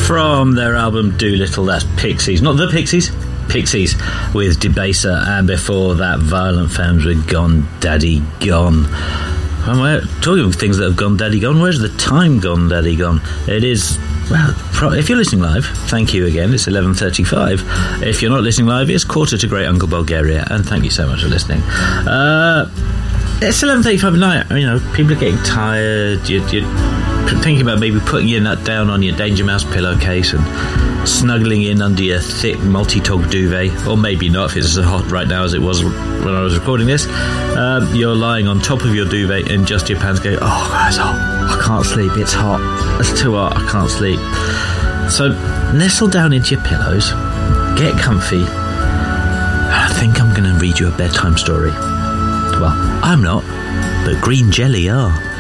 From their album Doolittle, that's Pixies. Not the Pixies, Pixies with Debaser, and before that, Violent Femmes with Gone Daddy Gone. And we're talking of things that have gone daddy gone. Where's the time gone daddy gone? It is, well, if you're listening live, thank you again, it's 11:35. If you're not listening live, it's quarter to Great Uncle Bulgaria, and thank you so much for listening. It's 11:35 at night. You know, people are getting tired. You're thinking about maybe putting your nut down on your Danger Mouse pillowcase and snuggling in under your thick multi-tog duvet, or maybe not if it's as hot right now as it was when I was recording this. You're lying on top of your duvet and just your pants go, oh, it's hot, I can't sleep, it's hot, it's too hot, I can't sleep. So nestle down into your pillows, get comfy, and I think I'm going to read you a bedtime story. Well, I'm not, but Green Jelly are.